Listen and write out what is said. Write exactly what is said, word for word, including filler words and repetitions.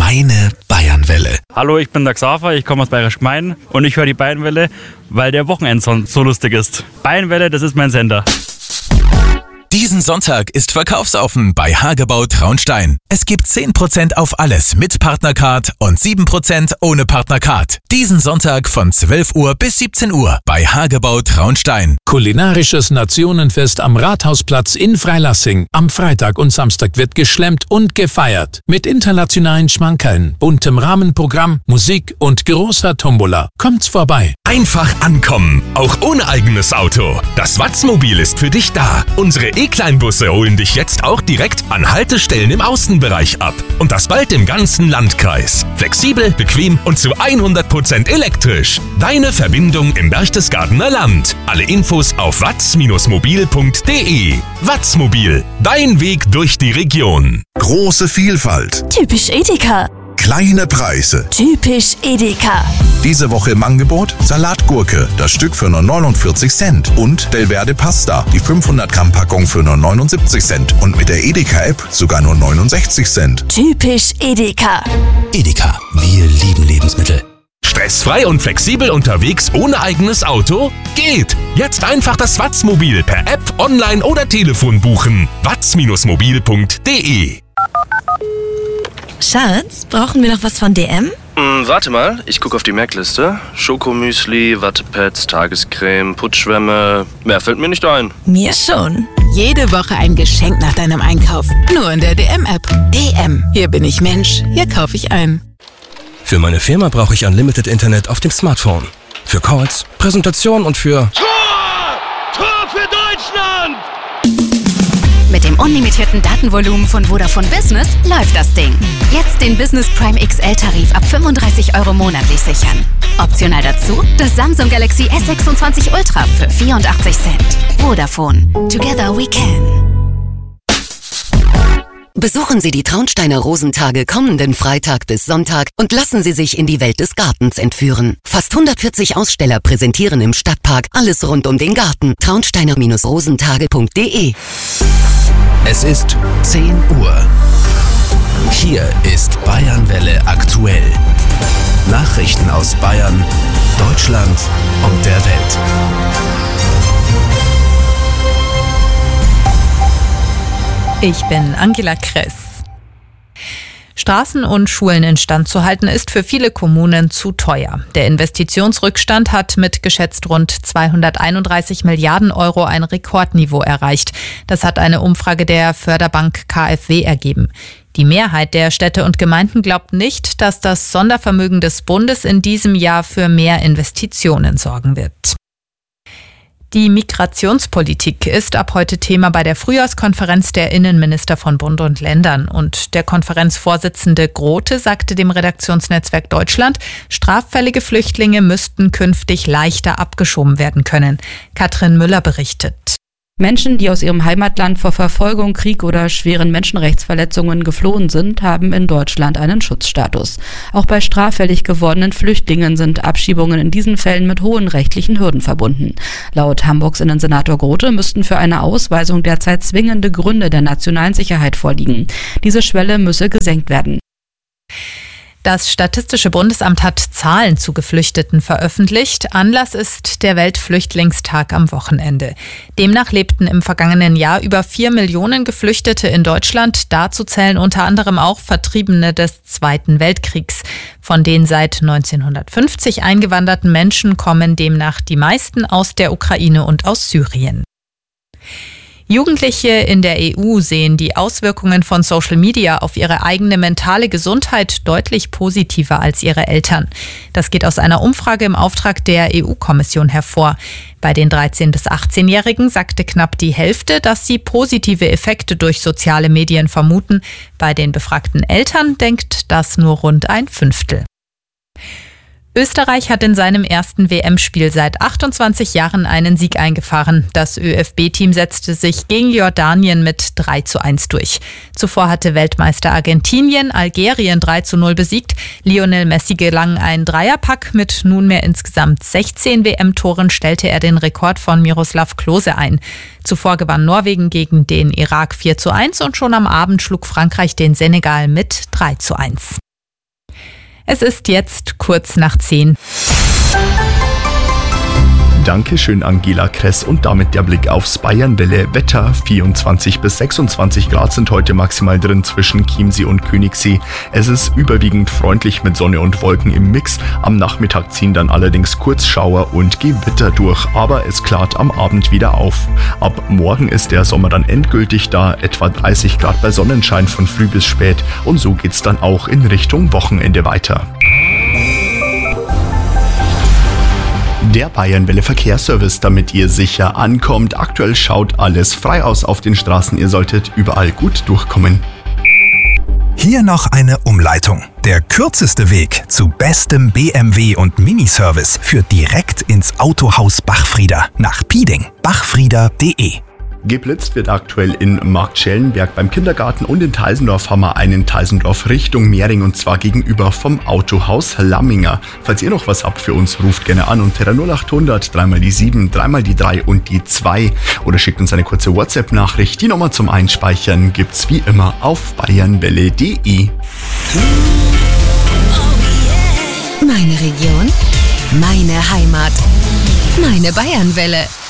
Deine Bayernwelle. Hallo, ich bin der Xaver, ich komme aus Bayerisch Gmein und ich höre die Bayernwelle, weil der Wochenendsong so lustig ist. Bayernwelle, das ist mein Sender. Diesen Sonntag ist verkaufsoffen bei Hagebau Traunstein. Es gibt zehn Prozent auf alles mit Partnercard und sieben Prozent ohne Partnercard. Diesen Sonntag von zwölf Uhr bis siebzehn Uhr bei Hagebau Traunstein. Kulinarisches Nationenfest am Rathausplatz in Freilassing. Am Freitag und Samstag wird geschlemmt und gefeiert. Mit internationalen Schmankerln, buntem Rahmenprogramm, Musik und großer Tombola. Kommt's vorbei. Einfach ankommen, auch ohne eigenes Auto. Das Watzmobil ist für dich da. Unsere E-Kleinbusse holen dich jetzt auch direkt an Haltestellen im Außenbereich ab. Und das bald im ganzen Landkreis. Flexibel, bequem und zu hundert Prozent elektrisch. Deine Verbindung im Berchtesgadener Land. Alle Infos auf watz mobil punkt de. Watzmobil, dein Weg durch die Region. Große Vielfalt. Typisch Edeka. Kleine Preise. Typisch Edeka. Diese Woche im Angebot Salatgurke, das Stück für nur neunundvierzig Cent. Und Delverde Pasta, die fünfhundert Gramm Packung für nur neunundsiebzig Cent. Und mit der Edeka-App sogar nur neunundsechzig Cent. Typisch Edeka. Edeka, wir lieben Lebensmittel. Stressfrei und flexibel unterwegs ohne eigenes Auto? Geht! Jetzt einfach das Watzmobil per App, online oder Telefon buchen. watz mobil punkt de. Schatz, brauchen wir noch was von D M? Hm, warte mal, ich gucke auf die Merkliste. Schokomüsli, Wattepads, Tagescreme, Putzschwämme. Mehr fällt mir nicht ein. Mir schon. Jede Woche ein Geschenk nach deinem Einkauf. Nur in der D M-App. D M. Hier bin ich Mensch. Hier kaufe ich ein. Für meine Firma brauche ich Unlimited Internet auf dem Smartphone. Für Calls, Präsentation und für... Tor! Tor für Deutschland! Mit dem unlimitierten Datenvolumen von Vodafone Business läuft das Ding. Jetzt den Business Prime X L-Tarif ab fünfunddreißig Euro monatlich sichern. Optional dazu das Samsung Galaxy S sechsundzwanzig Ultra für vierundachtzig Cent. Vodafone. Together we can. Besuchen Sie die Traunsteiner Rosentage kommenden Freitag bis Sonntag und lassen Sie sich in die Welt des Gartens entführen. Fast hundertvierzig Aussteller präsentieren im Stadtpark alles rund um den Garten. traunsteiner rosentage punkt de. Es ist zehn Uhr. Hier ist Bayernwelle aktuell. Nachrichten aus Bayern, Deutschland und der Welt. Ich bin Angela Kress. Straßen und Schulen instand zu halten, ist für viele Kommunen zu teuer. Der Investitionsrückstand hat mit geschätzt rund zweihunderteinunddreißig Milliarden Euro ein Rekordniveau erreicht. Das hat eine Umfrage der Förderbank K f W ergeben. Die Mehrheit der Städte und Gemeinden glaubt nicht, dass das Sondervermögen des Bundes in diesem Jahr für mehr Investitionen sorgen wird. Die Migrationspolitik ist ab heute Thema bei der Frühjahrskonferenz der Innenminister von Bund und Ländern. Und der Konferenzvorsitzende Grote sagte dem Redaktionsnetzwerk Deutschland, straffällige Flüchtlinge müssten künftig leichter abgeschoben werden können. Katrin Müller berichtet. Menschen, die aus ihrem Heimatland vor Verfolgung, Krieg oder schweren Menschenrechtsverletzungen geflohen sind, haben in Deutschland einen Schutzstatus. Auch bei straffällig gewordenen Flüchtlingen sind Abschiebungen in diesen Fällen mit hohen rechtlichen Hürden verbunden. Laut Hamburgs Innensenator Grote müssten für eine Ausweisung derzeit zwingende Gründe der nationalen Sicherheit vorliegen. Diese Schwelle müsse gesenkt werden. Das Statistische Bundesamt hat Zahlen zu Geflüchteten veröffentlicht. Anlass ist der Weltflüchtlingstag am Wochenende. Demnach lebten im vergangenen Jahr über vier Millionen Geflüchtete in Deutschland. Dazu zählen unter anderem auch Vertriebene des Zweiten Weltkriegs. Von den seit neunzehnhundertfünfzig eingewanderten Menschen kommen demnach die meisten aus der Ukraine und aus Syrien. Jugendliche in der E U sehen die Auswirkungen von Social Media auf ihre eigene mentale Gesundheit deutlich positiver als ihre Eltern. Das geht aus einer Umfrage im Auftrag der E U-Kommission hervor. Bei den dreizehn- bis achtzehnjährigen sagte knapp die Hälfte, dass sie positive Effekte durch soziale Medien vermuten. Bei den befragten Eltern denkt das nur rund ein Fünftel. Österreich hat in seinem ersten W M-Spiel seit achtundzwanzig Jahren einen Sieg eingefahren. Das ÖFB-Team setzte sich gegen Jordanien mit drei zu eins durch. Zuvor hatte Weltmeister Argentinien Algerien drei zu null besiegt. Lionel Messi gelang ein Dreierpack. Mit nunmehr insgesamt sechzehn W M-Toren stellte er den Rekord von Miroslav Klose ein. Zuvor gewann Norwegen gegen den Irak vier zu eins und schon am Abend schlug Frankreich den Senegal mit drei zu eins. Es ist jetzt kurz nach zehn. Dankeschön, Angela Kress. Und damit der Blick aufs Bayernwelle. Wetter: vierundzwanzig bis sechsundzwanzig Grad sind heute maximal drin zwischen Chiemsee und Königssee. Es ist überwiegend freundlich mit Sonne und Wolken im Mix. Am Nachmittag ziehen dann allerdings Kurzschauer und Gewitter durch, aber es klart am Abend wieder auf. Ab morgen ist der Sommer dann endgültig da, etwa dreißig Grad bei Sonnenschein von früh bis spät. Und so geht's dann auch in Richtung Wochenende weiter. Der Bayernwelle Verkehrsservice, damit ihr sicher ankommt. Aktuell schaut alles frei aus auf den Straßen. Ihr solltet überall gut durchkommen. Hier noch eine Umleitung. Der kürzeste Weg zu bestem B M W und Miniservice führt direkt ins Autohaus Bachfrieder nach Pieding. bachfrieder punkt de. Geblitzt wird aktuell in Marktschellenberg beim Kindergarten und in Teisendorf haben wir einen Teisendorf Richtung Mehring und zwar gegenüber vom Autohaus Lamminger. Falls ihr noch was habt für uns, ruft gerne an unter der null acht hundert, dreimal die sieben, dreimal die drei und die zwei oder schickt uns eine kurze WhatsApp-Nachricht. Die Nummer zum Einspeichern gibt's wie immer auf bayernwelle punkt de. Meine Region, meine Heimat, meine Bayernwelle.